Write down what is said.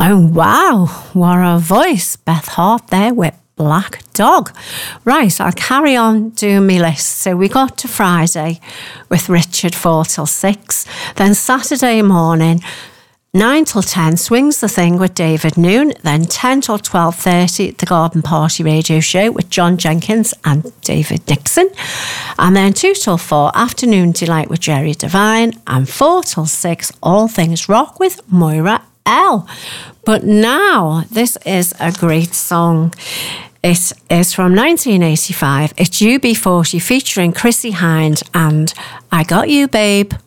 Oh, wow. What a voice. Beth Hart there with Black Dog. Right, I'll carry on doing my list. So we got to Friday with Richard 4 till 6. Then Saturday morning, 9 till 10, Swings the Thing with David Noon. Then 10 till 12:30, The Garden Party Radio Show with John Jenkins and David Nixon. And then 2 till 4, Afternoon Delight with Jerry Devine. And 4 till 6, All Things Rock with Moira L. But now, this is a great song. It is from 1985. It's UB40 featuring Chrissie Hynde and I Got You, Babe.